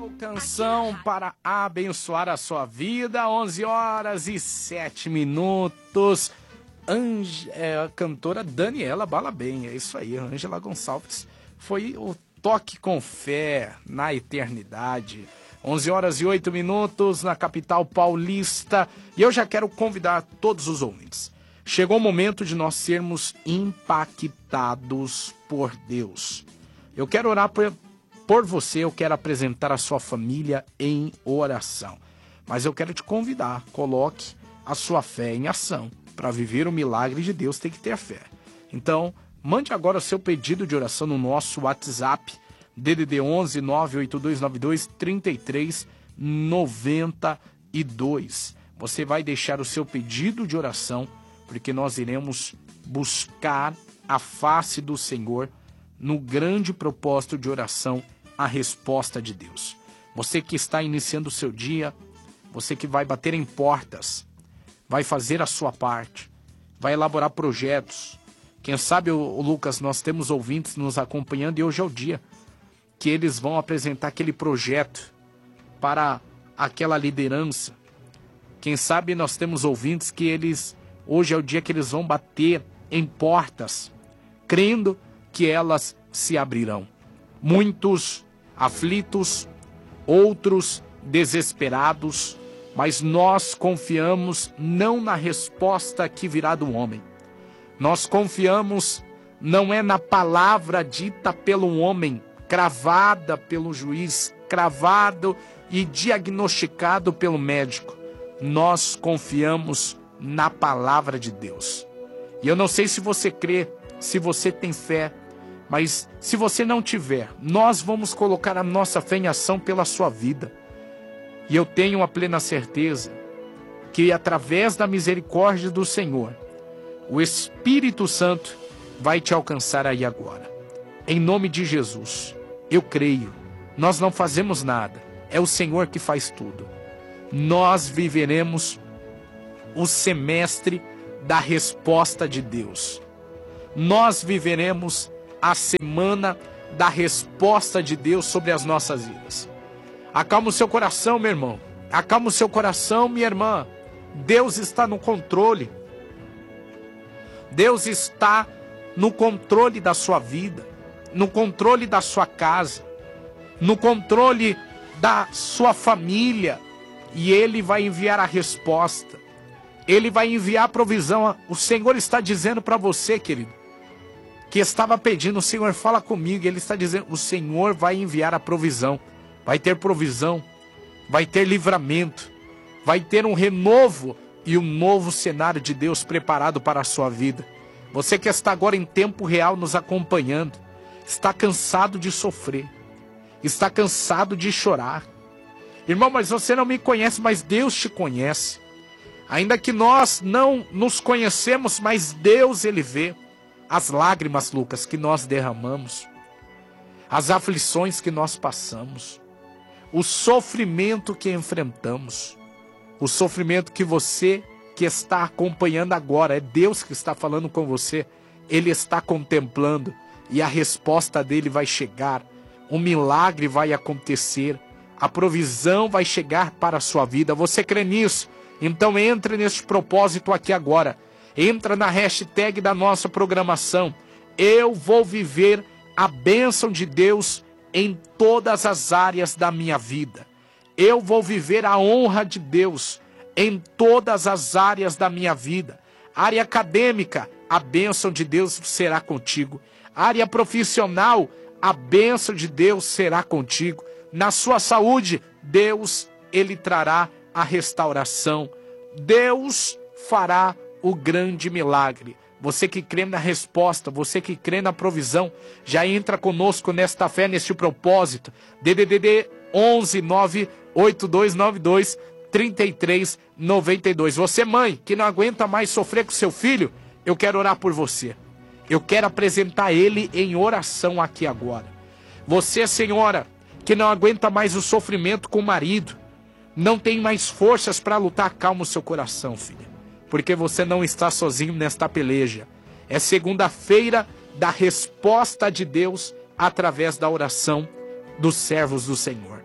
Canção para abençoar a sua vida, 11 horas e 7 minutos. A cantora Daniela Balabem, é isso aí, Ângela Gonçalves. Foi o Toque com Fé na Eternidade. 11 horas e 8 minutos na capital paulista. E eu já quero convidar todos os ouvintes. Chegou o momento de nós sermos impactados por Deus. Eu quero orar por você, eu quero apresentar a sua família em oração. Mas eu quero te convidar, coloque a sua fé em ação. Para viver o milagre de Deus tem que ter fé. Então, mande agora o seu pedido de oração no nosso WhatsApp, DDD 11 98292 3392. Você vai deixar o seu pedido de oração, porque nós iremos buscar a face do Senhor no grande propósito de oração, a resposta de Deus. Você que está iniciando o seu dia, você que vai bater em portas, vai fazer a sua parte, vai elaborar projetos. Quem sabe, o Lucas, nós temos ouvintes nos acompanhando e hoje é o dia que eles vão apresentar aquele projeto para aquela liderança. Quem sabe nós temos ouvintes que hoje é o dia que eles vão bater em portas, crendo que elas se abrirão. Muitos aflitos, outros desesperados, mas nós confiamos não na resposta que virá do homem. Nós confiamos não é na palavra dita pelo homem, cravada pelo juiz, cravado e diagnosticado pelo médico. Nós confiamos na palavra de Deus. E eu não sei se você crê, se você tem fé, mas se você não tiver, nós vamos colocar a nossa fé em ação pela sua vida. E eu tenho a plena certeza que através da misericórdia do Senhor, o Espírito Santo vai te alcançar aí agora. Em nome de Jesus, eu creio, nós não fazemos nada, é o Senhor que faz tudo. Nós viveremos o semestre da resposta de Deus. Nós viveremos a semana da resposta de Deus sobre as nossas vidas. Acalma o seu coração, meu irmão. Acalma o seu coração, minha irmã. Deus está no controle. Deus está no controle da sua vida, no controle da sua casa, no controle da sua família. E Ele vai enviar a resposta. Ele vai enviar a provisão. O Senhor está dizendo para você, querido, que estava pedindo, o Senhor fala comigo, Ele está dizendo, o Senhor vai enviar a provisão, vai ter provisão, vai ter livramento, vai ter um renovo e um novo cenário de Deus preparado para a sua vida. Você que está agora em tempo real nos acompanhando, está cansado de sofrer, está cansado de chorar. Irmão, mas você não me conhece, mas Deus te conhece. Ainda que nós não nos conhecemos, mas Deus, Ele vê. As lágrimas, Lucas, que nós derramamos, as aflições que nós passamos, o sofrimento que enfrentamos, o sofrimento que você que está acompanhando agora, é Deus que está falando com você, Ele está contemplando e a resposta dele vai chegar, um milagre vai acontecer, a provisão vai chegar para a sua vida. Você crê nisso? Então entre neste propósito aqui agora. Entra na hashtag da nossa programação. Eu vou viver a bênção de Deus em todas as áreas da minha vida. Eu vou viver a honra de Deus em todas as áreas da minha vida. Área acadêmica, a bênção de Deus será contigo. Área profissional, a bênção de Deus será contigo. Na sua saúde, Deus, Ele trará a restauração. Deus fará o grande milagre. Você que crê na resposta, você que crê na provisão, já entra conosco nesta fé, neste propósito. DDD 11 98292 3392. Você, mãe, que não aguenta mais sofrer com seu filho, eu quero orar por você. Eu quero apresentar ele em oração aqui agora. Você, senhora, que não aguenta mais o sofrimento com o marido, não tem mais forças para lutar, calma o seu coração, filha. Porque você não está sozinho nesta peleja. É segunda-feira da resposta de Deus através da oração dos servos do Senhor.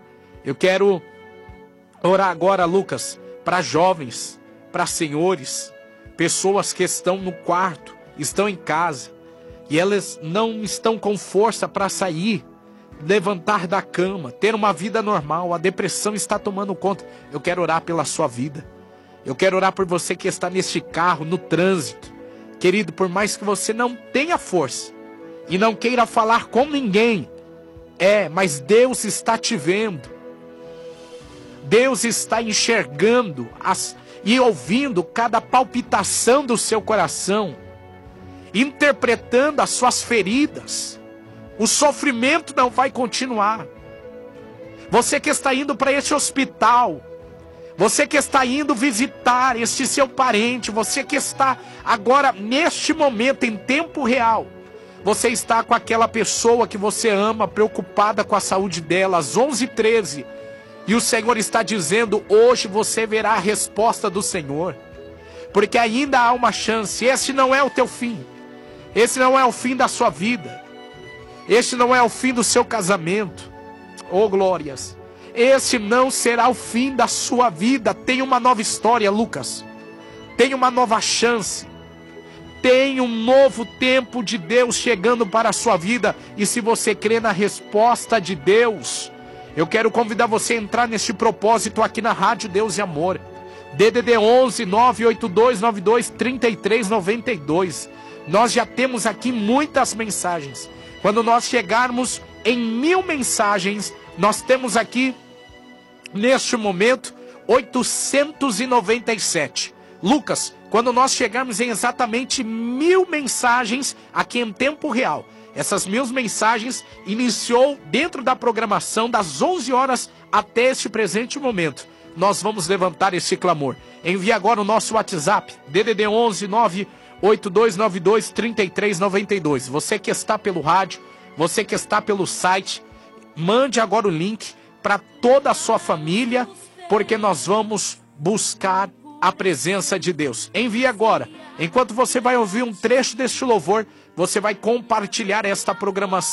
Eu quero orar agora, Lucas, para jovens, para senhores, pessoas que estão no quarto, estão em casa, e elas não estão com força para sair, levantar da cama, ter uma vida normal. A depressão está tomando conta. Eu quero orar pela sua vida. Eu quero orar por você que está neste carro, no trânsito. Querido, por mais que você não tenha força e não queira falar com ninguém, mas Deus está te vendo. Deus está enxergando e ouvindo cada palpitação do seu coração, interpretando as suas feridas. O sofrimento não vai continuar. Você que está indo para este hospital, você que está indo visitar este seu parente, você que está agora, neste momento, em tempo real, você está com aquela pessoa que você ama, preocupada com a saúde dela, às 11h13, e o Senhor está dizendo: hoje você verá a resposta do Senhor, porque ainda há uma chance. Esse não é o teu fim, esse não é o fim da sua vida, esse não é o fim do seu casamento. Oh glórias! Esse não será o fim da sua vida. Tem uma nova história, Lucas. Tem uma nova chance. Tem um novo tempo de Deus chegando para a sua vida. E se você crê na resposta de Deus, eu quero convidar você a entrar neste propósito aqui na Rádio Deus e Amor. DDD 11 98292 3392. Nós já temos aqui muitas mensagens. Quando nós chegarmos em 1000 mensagens, nós temos aqui, neste momento, 897. Lucas, quando nós chegarmos em exatamente 1000 mensagens aqui em tempo real, essas 1000 mensagens iniciou dentro da programação das 11 horas até este presente momento. Nós vamos levantar esse clamor. Envie agora o nosso WhatsApp, DDD 11 98292 3392. Você que está pelo rádio, você que está pelo site, mande agora o link para toda a sua família, porque nós vamos buscar a presença de Deus. Envie agora. Enquanto você vai ouvir um trecho deste louvor, você vai compartilhar esta programação.